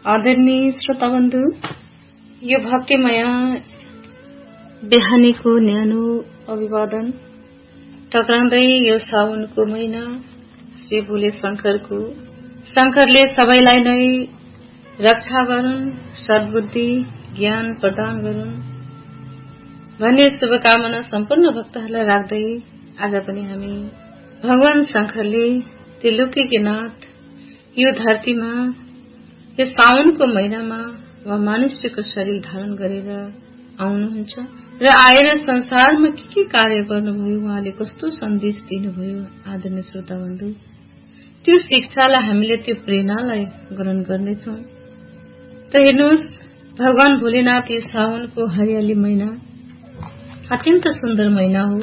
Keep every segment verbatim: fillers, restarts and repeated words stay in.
आदरणीय श्रोताबन्धु, यो भक्तिमय बिहानीको न्यानो अभिवादन टक्राउँदै यो साउनको महिना श्री भोले शंकरको शंकरले सबैलाई नै रक्षा गरून्, सद्बुद्धि ज्ञान प्रदान गरून् भन्ने शुभकामना सम्पूर्ण भक्तहरूलाई राख्दै आज पनि हामी भगवान शंकरले त्रिलोकीका नाथ यो धरतीमा यो साउनको महिनामा वा मनुष्यको शरीर धारण गरेर आउनुहुन्छ र आएर संसारमा के के कार्य गर्नुभयो, उहाँले कस्तो सन्देश दिनुभयो। आदरणीय श्रोताबन्धु, त्यो शिक्षालाई हामीले त्यो प्रेरणालाई ग्रहण गर्नेछौँ। त हेर्नुहोस्, भगवान भोलेनाथ यो साउनको हरियाली महिना अत्यन्त सुन्दर महिना हो।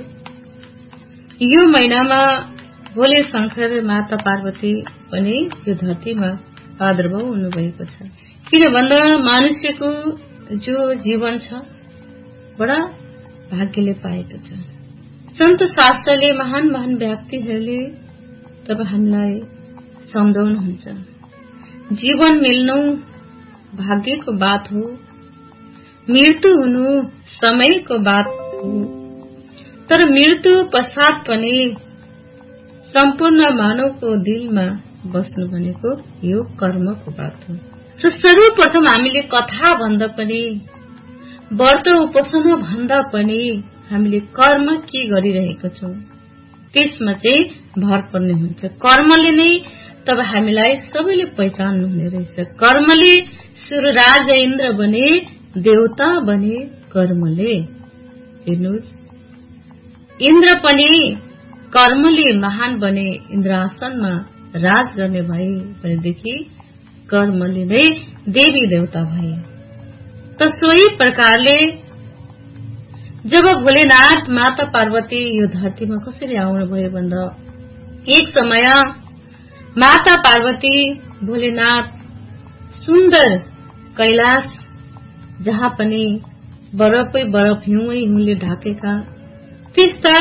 यो महिनामा भोले शंकर माता पार्वती पनि यो धरतीमा प्रादुर्भाव हुनुभएको छ। किन भन्दा मनुष्यको जो जीवन छ बडा भाग्यले पाएको छ। सन्त शास्त्रले महान महान व्यक्तिहरूले तब हामीलाई सम्झाउनुहुन्छ, जीवन मिल्नु भाग्यको बात हो, मृत्यु हुनु समयको बात हो, तर मृत्यु पश्चात पनि सम्पूर्ण मानवको दिलमा बस्नु भनेको यो कर्मको बात हो। र सर्वप्रथम हामीले कथा भन्दा पनि, व्रत उपासना भन्दा पनि हामीले कर्म के गरिरहेको छौं त्यसमा चाहिँ भर पर्ने हुन्छ। कर्मले नै तब हामीलाई सबैले पहिचान्नु हुने रहेछ। कर्मले सूर्यराज इन्द्र बने, देवता बने कर्मले। हेर्नुहोस्, इन्द्र पनि कर्मले महान बने, इन्द्रासनमा राज गर्ने भए भनेदेखि कर्मले नै देवी देवता भए। त सोही प्रकारले जब भोलेनाथ माता पार्वती यो धरतीमा कसरी आउनुभयो भन्दा, एक समय माता पार्वती भोलेनाथ सुन्दर कैलाश, जहाँ पनि बरफै बरफ, हिउँै हिउँले ढाकेका त्यस्ता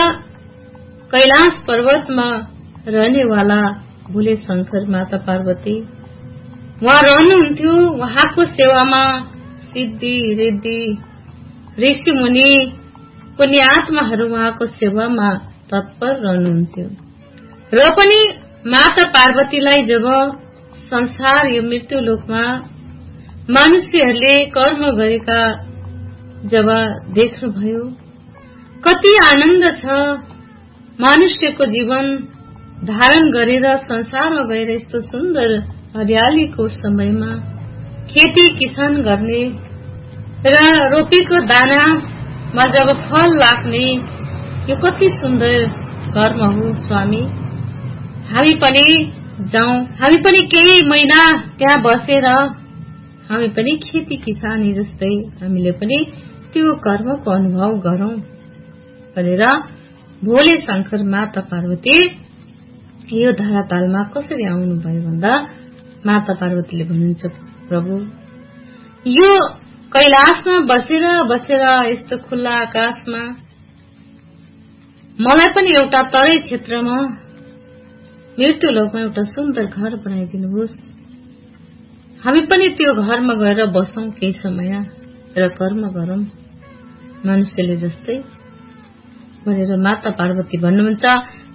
कैलाश पर्वतमा रहनेवाला भोले शंकर माता पार्वती वहाँ रहनुहुन्थ्यो। वहाँको सेवामा सिद्धि रिद्धि ऋषि मुनि पुण्यात्माहरू वहाँको सेवामा तत्पर रहनुहुन्थ्यो। र पनि माता पार्वतीलाई जब संसार यो मृत्यु लोकमा मनुष्यहरूले कर्म गरेका जब देख्नुभयो, कति आनन्द छ मनुष्यको जीवन धारण गरेर संसारमा गएर यस्तो सुन्दर हरियालीको समयमा खेती किसान गर्ने र रोपेको दानामा जब फल लाग्ने, यो कति सुन्दर कर्म हो। स्वामी, हामी पनि जाउँ, हामी पनि केही महिना त्यहाँ बसेर हामी पनि खेती किसानी जस्तै हामीले पनि त्यो कर्मको अनुभव गरौं भनेर भोले शंकर माता पार्वती यो धरातलमा कसरी आउनुभयो भन्दा, माता पार्वतीले भन्नुहुन्छ, प्रभु यो कैलाशमा बसेर बसेर यस्तो खुल्ला आकाशमा मलाई पनि एउटा तराई क्षेत्रमा मृत्यु लोकमा एउटा सुन्दर घर बनाइदिनुहोस्, हामी पनि त्यो घरमा गएर बसौं केही समय र कर्म गरौं मनुष्यले जस्तै भनेर माता पार्वती भन्नुहुन्छ।